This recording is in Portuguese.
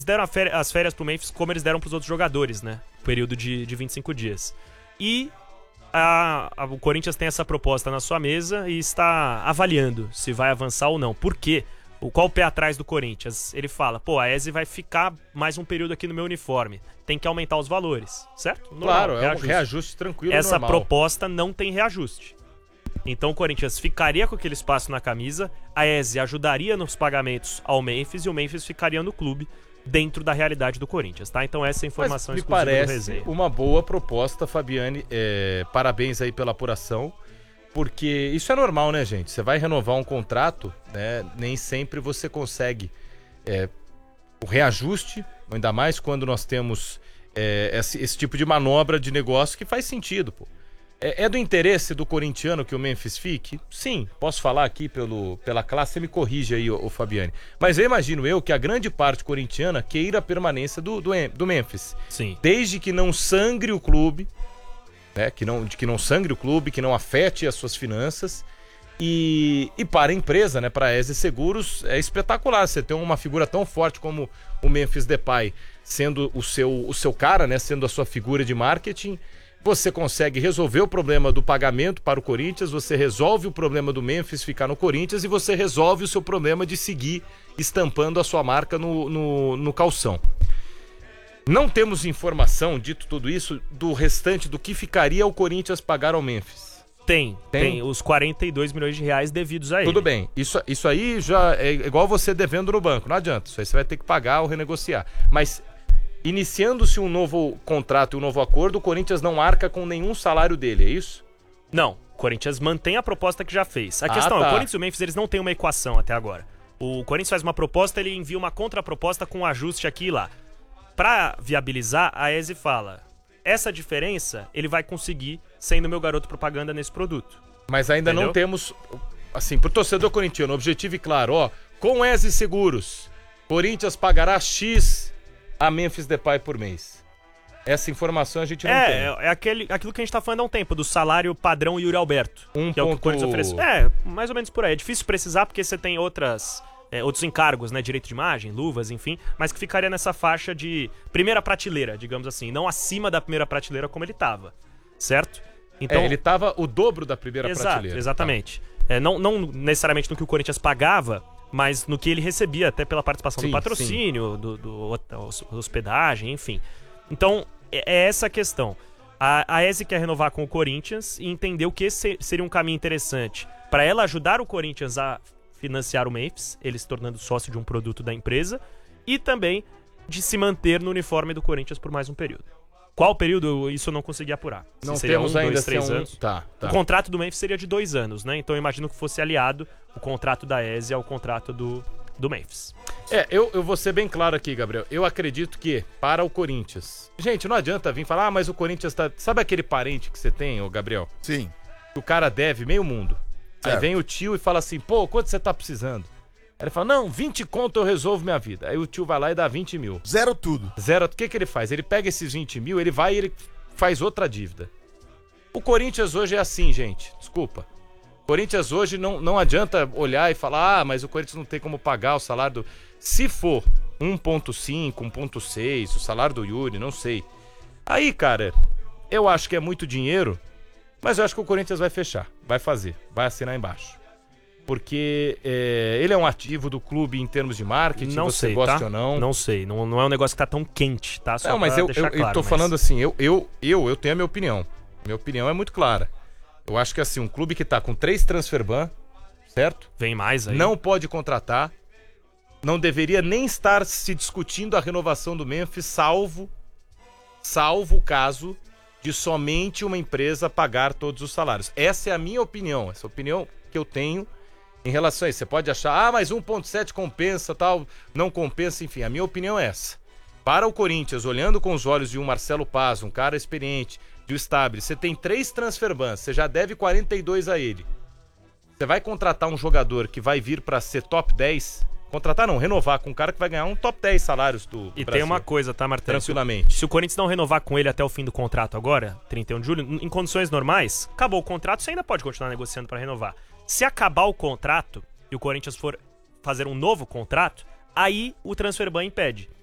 deram as férias pro Memphis como eles deram pros outros jogadores, né? Período de 25 dias. E o Corinthians tem essa proposta na sua mesa e está avaliando se vai avançar ou não. Por quê? Qual o pé atrás do Corinthians? Ele fala, pô, a ESE vai ficar mais um período aqui no meu uniforme. Tem que aumentar os valores, certo? Normal, claro, é um reajuste tranquilo. Essa normal. proposta não tem reajuste. Então o Corinthians ficaria com aquele espaço na camisa, a ESE ajudaria nos pagamentos ao Memphis e o Memphis ficaria no clube dentro da realidade do Corinthians, tá? Então essa é a informação exclusiva do parece Resenha. Uma boa proposta, Fabiane. Parabéns aí pela apuração. Porque isso é normal, né, gente? Você vai renovar um contrato, né? Nem sempre você consegue o reajuste, ainda mais quando nós temos esse tipo de manobra de negócio que faz sentido, pô. É do interesse do corintiano que o Memphis fique? Sim, posso falar aqui pela classe, você me corrige aí, ô Fabiane. Mas eu imagino que a grande parte corintiana queira a permanência do Memphis. Sim. Desde que não sangre o clube, né? Que não sangre o clube, que não afete as suas finanças. E para a empresa, né, para a ESE Seguros, é espetacular você ter uma figura tão forte como o Memphis Depay sendo o seu cara, né, sendo a sua figura de marketing. Você consegue resolver o problema do pagamento para o Corinthians, você resolve o problema do Memphis ficar no Corinthians e você resolve o seu problema de seguir estampando a sua marca no calção. Não temos informação, dito tudo isso, do restante do que ficaria o Corinthians pagar ao Memphis. Tem os 42 milhões de reais devidos a ele. Tudo bem, isso aí já é igual você devendo no banco, não adianta, isso aí você vai ter que pagar ou renegociar. Mas iniciando-se um novo contrato e um novo acordo, o Corinthians não arca com nenhum salário dele, é isso? Não, o Corinthians mantém a proposta que já fez. A questão é, o Corinthians e o Memphis, eles não têm uma equação até agora. O Corinthians faz uma proposta, ele envia uma contraproposta com um ajuste aqui e lá. Pra viabilizar, a ESE fala, essa diferença ele vai conseguir sendo meu garoto propaganda nesse produto. Mas ainda não temos, assim, pro torcedor corintiano, objetivo e claro, com ESE Seguros, Corinthians pagará X a Memphis Depay por mês. Essa informação a gente não tem. É aquilo que a gente tá falando há um tempo, do salário padrão Yuri Alberto. Que é o que o Corinthians oferece. Mais ou menos por aí. É difícil precisar porque você tem outros encargos, né? Direito de imagem, luvas, enfim. Mas que ficaria nessa faixa de primeira prateleira, digamos assim. Não acima da primeira prateleira como ele tava. Certo? Então, ele tava o dobro da primeira prateleira. Exatamente. Tá. Não necessariamente no que o Corinthians pagava, mas no que ele recebia, até pela participação do patrocínio, do hospedagem, enfim. Então, é essa a questão. A ESE quer renovar com o Corinthians e entender o que seria um caminho interessante para ela ajudar o Corinthians a financiar o Memphis, ele se tornando sócio de um produto da empresa, e também de se manter no uniforme do Corinthians por mais um período. Qual período? Isso eu não consegui apurar. Não temos ainda 2, 3 anos. Tá. O contrato do Memphis seria de 2 anos, né? Então eu imagino que fosse aliado o contrato da ESE ao contrato do Memphis. Eu vou ser bem claro aqui, Gabriel. Eu acredito que, para o Corinthians... Gente, não adianta vir falar, mas o Corinthians tá... Sabe aquele parente que você tem, ô Gabriel? Sim. Que o cara deve meio mundo. Certo. Aí vem o tio e fala assim, pô, quanto você tá precisando? Aí ele fala, não, 20 conto eu resolvo minha vida. Aí o tio vai lá e dá 20 mil. Zero tudo. O que ele faz? Ele pega esses 20 mil, ele vai e ele faz outra dívida. O Corinthians hoje é assim, gente. Desculpa. O Corinthians hoje não adianta olhar e falar, mas o Corinthians não tem como pagar o salário do... Se for 1.5, 1.6, o salário do Yuri, não sei. Aí, cara, eu acho que é muito dinheiro, mas eu acho que o Corinthians vai fechar, vai fazer, vai assinar embaixo. Porque ele é um ativo do clube em termos de marketing, não você sei, gosta tá? ou não. Não sei, não é um negócio que tá tão quente, tá? Só não, mas eu tô falando assim, eu tenho a minha opinião. Minha opinião é muito clara. Eu acho que assim, um clube que tá com 3 transferban, certo? Vem mais aí. Não pode contratar. Não deveria nem estar se discutindo a renovação do Memphis, salvo o caso de somente uma empresa pagar todos os salários. Essa é a minha opinião, essa opinião que eu tenho em relação a isso. Você pode achar, mas 1.7 compensa, tal, não compensa, enfim. A minha opinião é essa. Para o Corinthians, olhando com os olhos de um Marcelo Paz, um cara experiente, de um Stabile, você tem 3 transferbans, você já deve 42 a ele. Você vai contratar um jogador que vai vir para ser top 10... Contratar não, renovar com um cara que vai ganhar um top 10 salários do E Brasil. tem uma coisa, tá, Martelo? Tranquilamente. Se o Corinthians não renovar com ele até o fim do contrato agora, 31 de julho, em condições normais, acabou o contrato, você ainda pode continuar negociando pra renovar. Se acabar o contrato e o Corinthians for fazer um novo contrato, aí o transfer ban impede.